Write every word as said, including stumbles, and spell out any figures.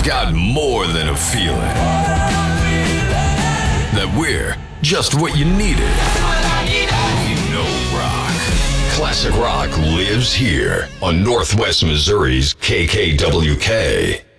got more than a feeling that we're just what you needed. We know rock. Classic rock lives here on Northwest Missouri's K K W K.